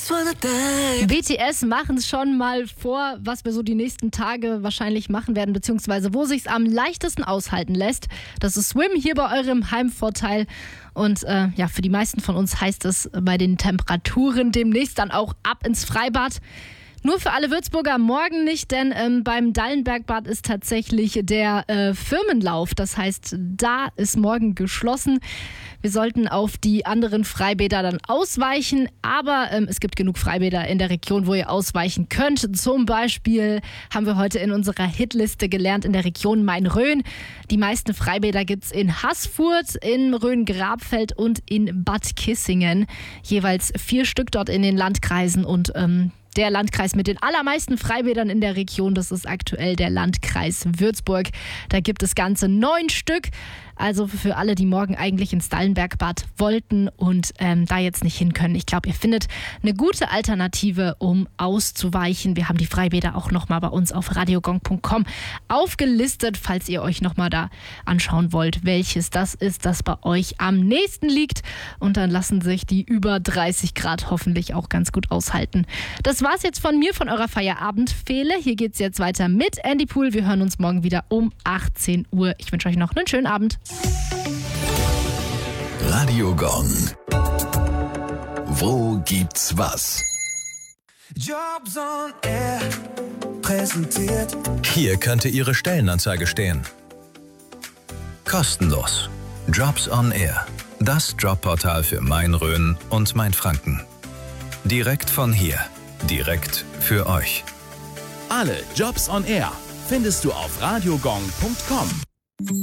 BTS machen es schon mal vor, was wir so die nächsten Tage wahrscheinlich machen werden, beziehungsweise wo sich's am leichtesten aushalten lässt. Das ist Swim hier bei eurem Heimvorteil. Und für die meisten von uns heißt es bei den Temperaturen demnächst dann auch ab ins Freibad. Nur für alle Würzburger morgen nicht, denn beim Dallenbergbad ist tatsächlich der Firmenlauf. Das heißt, da ist morgen geschlossen. Wir sollten auf die anderen Freibäder dann ausweichen, aber es gibt genug Freibäder in der Region, wo ihr ausweichen könnt. Zum Beispiel haben wir heute in unserer Hitliste gelernt in der Region Main-Rhön. Die meisten Freibäder gibt's in Haßfurt, in Rhön-Grabfeld und in Bad Kissingen. Jeweils 4 Stück dort in den Landkreisen und der Landkreis mit den allermeisten Freibädern in der Region, das ist aktuell der Landkreis Würzburg. Da gibt es ganze 9 Stück. Also für alle, die morgen eigentlich ins Dallenbergbad wollten und da jetzt nicht hin können. Ich glaube, ihr findet eine gute Alternative, um auszuweichen. Wir haben die Freibäder auch nochmal bei uns auf radiogong.com aufgelistet, falls ihr euch nochmal da anschauen wollt, welches das ist, das bei euch am nächsten liegt. Und dann lassen sich die über 30 Grad hoffentlich auch ganz gut aushalten. Das war's jetzt von mir, von eurer Feierabendfehle. Hier geht's jetzt weiter mit Andy Pool. Wir hören uns morgen wieder um 18 Uhr. Ich wünsche euch noch einen schönen Abend. Radio Gong. Wo gibt's was? Jobs on Air präsentiert. Hier könnte Ihre Stellenanzeige stehen. Kostenlos. Jobs on Air. Das Jobportal für Main-Rhön und Mainfranken. Direkt von hier. Direkt für euch. Alle Jobs on Air findest du auf radiogong.com.